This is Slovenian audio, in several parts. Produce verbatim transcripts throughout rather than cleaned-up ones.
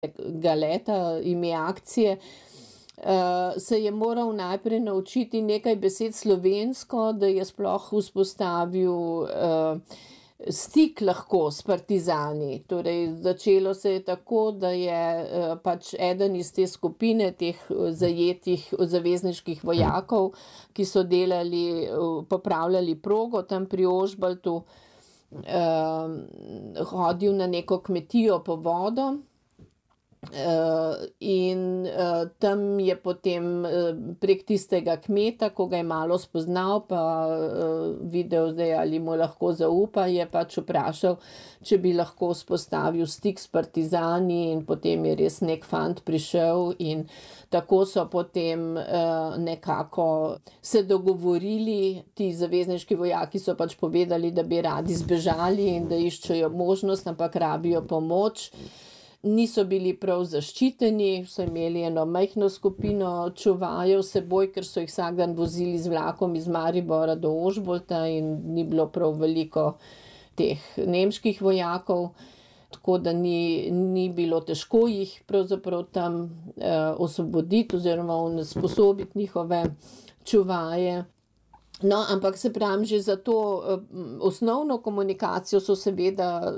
Galeta, ime akcije, se je moral najprej naučiti nekaj besed slovensko, da je sploh vzpostavil stik lahko s partizani. Torej, začelo se je tako, da je pač eden iz te skupine teh zajetih zavezniških vojakov, ki so delali, popravljali progo tam pri Ožbaltu, hodil na neko kmetijo po vodo. In tam je potem prek tistega kmeta, ko ga je malo spoznal, pa videl, zdaj, ali mu lahko zaupa, je pač vprašal, če bi lahko vzpostavil stik s partizani, in potem je res neki fant prišel in tako so potem nekako se dogovorili. Ti zavezniški vojaki so pač povedali, da bi radi zbežali in da iščejo možnost, ampak rabijo pomoč. Niso bili prav zaščiteni, so imeli eno majhno skupino čuvajev s seboj, ker so jih vsak dan vozili z vlakom iz Maribora do Ožbolta in ni bilo prav veliko teh nemških vojakov, tako da ni, ni bilo težko jih pravzaprav tam osvoboditi oziroma usposobiti njihove čuvaje. No, ampak se pravim, že za to osnovno komunikacijo so seveda,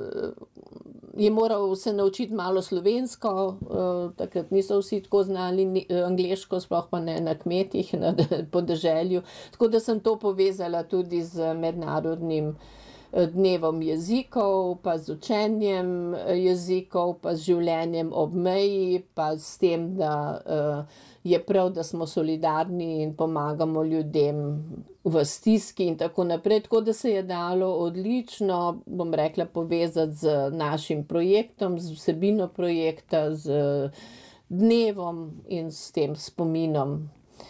je moral se naučiti malo slovensko, takrat niso vsi tako znali angleško, sploh pa ne na kmetih, na podeželju, tako da sem to povezala tudi z mednarodnim dnevom jezikov, pa z učenjem jezikov, pa z življenjem ob meji, pa s tem, da je prav, da smo solidarni in pomagamo ljudem v stiski in tako naprej, tako da se je dalo odlično, bom rekla, povezati z našim projektom, z vsebino projekta, z dnevom in s tem spominom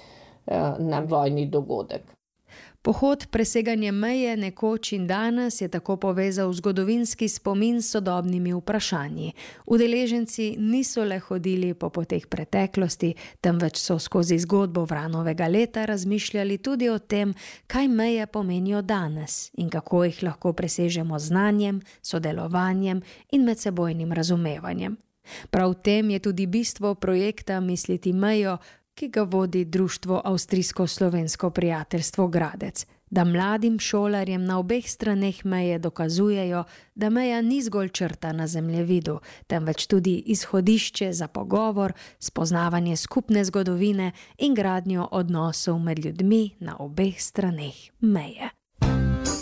na vojni dogodek. Pohod Preseganje meje nekoč in danes je tako povezal zgodovinski spomin s sodobnimi vprašanji. Udeleženci niso le hodili po poteh preteklosti, temveč so skozi zgodbo Vranovega leta razmišljali tudi o tem, kaj meje pomenijo danes in kako jih lahko presežemo z znanjem, sodelovanjem in medsebojnim razumevanjem. Prav v tem je tudi bistvo projekta Misliti mejo, ki ga vodi Društvo Avstrijsko-slovensko prijateljstvo Gradec, da mladim šolarjem na obeh straneh meje dokazujejo, da meja ni zgolj črta na zemljevidu, temveč tudi izhodišče za pogovor, spoznavanje skupne zgodovine in gradnjo odnosov med ljudmi na obeh straneh meje.